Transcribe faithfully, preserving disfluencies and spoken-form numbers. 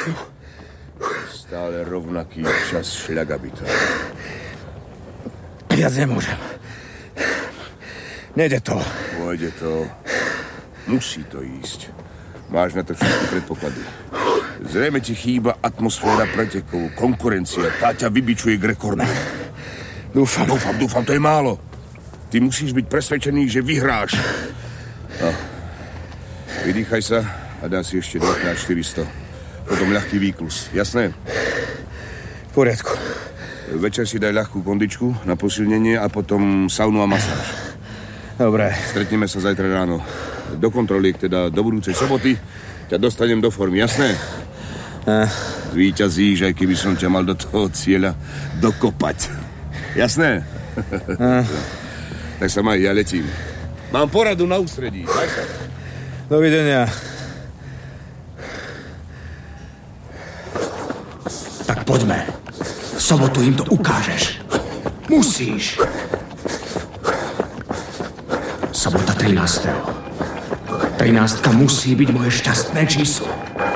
Stále rovnaký čas šľagabita. Viac nemôžem. Nejde to. Pôjde to. Musí to ísť. Máš na to všetky predpoklady. Zrejme ti chýba atmosféra pretekov, konkurencia. Tá ťa vybičuje k rekordu. Dúfam. Dúfam, dúfam, to je málo. Ty musíš byť presvedčený, že vyhráš. No. Vydýchaj sa a dá si ešte dvakrát štyristo. Potom ľahký výklus. Jasné? V poriadku. Večer si daj ľahkú kondičku na posilnenie a potom saunu a masáž. Dobre. Stretneme sa zajtra ráno. Do kontroliek, teda do budúcej soboty, ťa dostanem do formy, jasné? A... Zvíťazíš, aj keby som ťa mal do toho cieľa dokopať. Jasné? A... Tak sa maj, ja letím. Mám poradu na ústredí. Maj sa. Dovidenia. Tak poďme. V sobotu im to ukážeš. Musíš. Sobota trinásteho trinástka musí byť moje šťastné číslo.